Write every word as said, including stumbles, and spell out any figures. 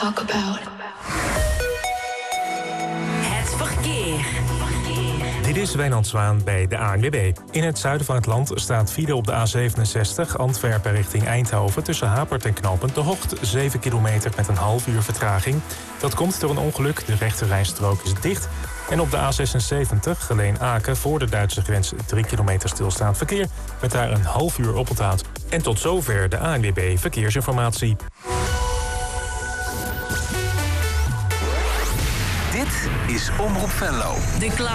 Talk about. Het verkeer. Dit is Wijnand Zwaan bij de A N W B. In het zuiden van het land staat file op de A zevenenzestig... Antwerpen richting Eindhoven tussen Hapert en Knopend De Hocht... zeven kilometer met een half uur vertraging. Dat komt door een ongeluk, de rechterrijstrook is dicht. En op de A zesenzeventig, Geleen-Aken, voor de Duitse grens... drie kilometer stilstaand verkeer, met daar een half uur oponthoud. En tot zover de A N W B Verkeersinformatie. Dit is Omroep Venlo. De